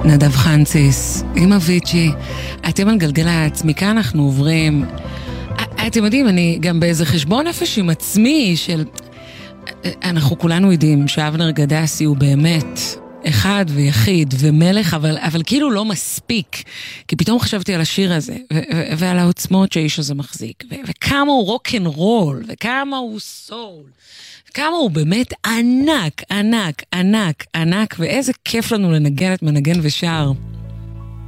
נדב חנציס, עם אביצ'י, אתם על גלגלצ, מכאן אנחנו עוברים, אתם יודעים, אני גם באיזה חשבון נפש עם עצמי של, אנחנו כולנו יודעים שאבנר גדסי הוא באמת אחד ויחיד ומלך, אבל כאילו לא מספיק, כי פתאום חשבתי על השיר הזה, ועל העוצמות שהאיש הזה מחזיק, וכמה הוא רוק'נ'רול, וכמה הוא סול, כמה הוא באמת ענק, ענק, ענק, ענק, ואיזה כיף לנו לנגן את מנגן ושר.